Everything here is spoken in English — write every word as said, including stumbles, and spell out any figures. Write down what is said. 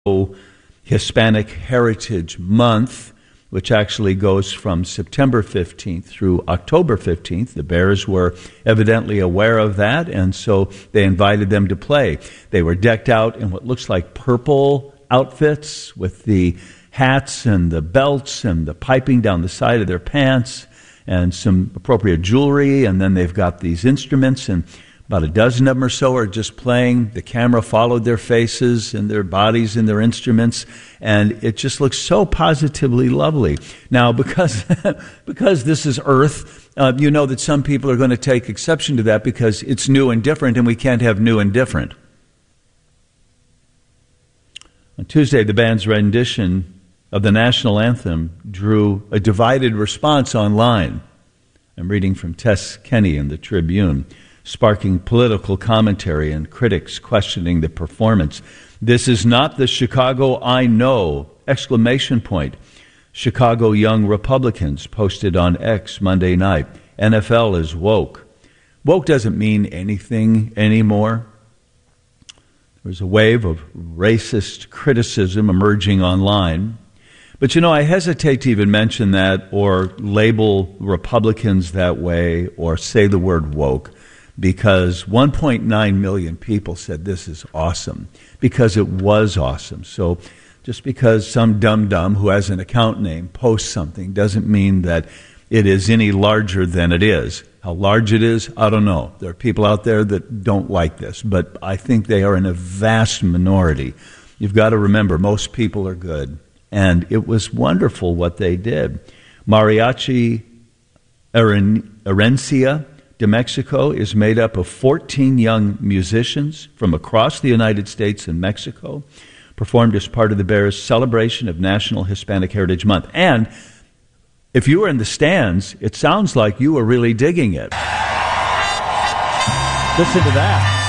Hispanic Heritage Month, which actually goes from September fifteenth through October fifteenth. The Bears were evidently aware of that, and so they invited them to play. They were decked out in what looks like purple outfits with the hats and the belts and the piping down the side of their pants and some appropriate jewelry, and then they've got these instruments, and about a dozen of them or so are just playing. The camera followed their faces and their bodies and their instruments, and it just looks so positively lovely. Now, because because this is Earth, uh, you know that some people are going to take exception to that because it's new and different, and we can't have new and different. On Tuesday, the band's rendition of the national anthem drew a divided response online. I'm reading from Tess Kenny in the Tribune, sparking political commentary and critics questioning the performance. This is not the Chicago I know! Exclamation point. Chicago young Republicans posted on X Monday night. N F L is woke. Woke doesn't mean anything anymore. There's a wave of racist criticism emerging online. But, you know, I hesitate to even mention that or label Republicans that way or say the word woke, because one point nine million people said this is awesome, because it was awesome. So just because some dum-dum who has an account name posts something doesn't mean that it is any larger than it is. How large it is, I don't know. There are people out there that don't like this, but I think they are in a vast minority. You've got to remember, most people are good, and it was wonderful what they did. Mariachi Herencia de Mexico is made up of fourteen young musicians from across the United States and Mexico, performed as part of the Bears' celebration of National Hispanic Heritage Month. And if you were in the stands, it sounds like you were really digging it. Listen to that.